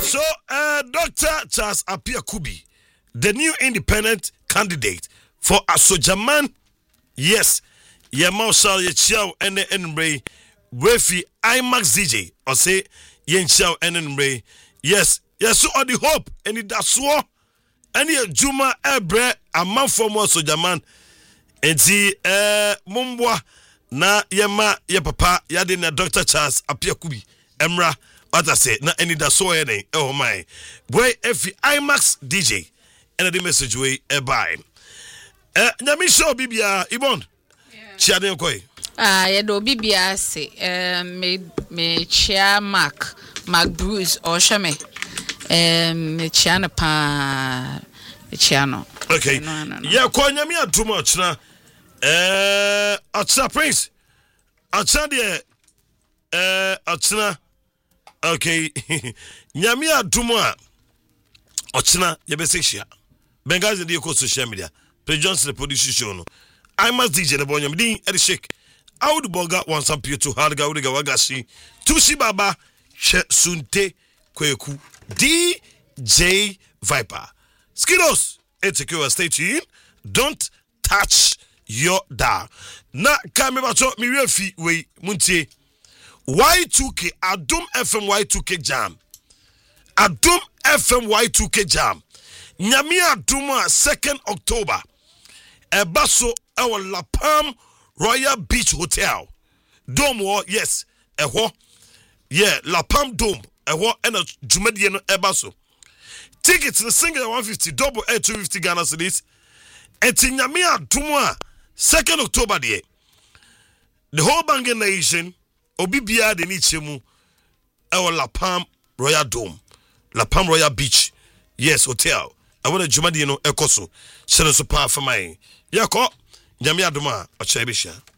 So, Dr. Charles Appiah Kubi, the new independent candidate for Asojaman, yes, Yamau Shal Yechiao and Enray, Wefi IMAX DJ, or say Yenchiao and Enray, yes, so all the hope, and it does so, and ye Juma Ebre, a month for more Sojaman, and see, Mumbwa, na Yama, ye papa, Yadina Dr. Charles Appiah Kubi, Emra. What I say, na any da so any, oh my. Boy, if IMAX DJ, and the message way a buy. Nyami show Bibia, Ibon. Chiane Koi. Yedo Bibia say, me chair Mac Bruce or Shame. Me chiana pa, chiano. Okay. Yeah, Nyami too much na. Achna Prince. Achna de, Achna. Okay, Nyamia Dumwa Ochina Yabesexia Bengazi the social media. Pre Johnson the producer show. I must DJ the Bonyam Ding at the shake. I would boga one some pew to Harga Wagashi Tushi Baba Sunte Kweku DJ Viper Skidos. It's a stay tuned. Don't touch your dial. Na Kamibacho Miriafi we Muntie. Y2K Adum FM Y2K Jam. Adum FM Y2K Jam. Nyami Aduma 2nd October. Ebaso our La Palm Royal Beach Hotel. Dome yes. Yeah, La Palm Dome. And a Jumedian Ebaso. Tickets the single 150, double air 250 Ghana cedis. And Nyami Aduma 2nd October day. The whole Bangan Nation. Obibia de nichemu ewo La Palm Royal Dome, La Palm Royal Beach, yes hotel. I want a Jumadi no ekoso. Send us a power for my. Yako, Nyami Aduma, Ochebisha.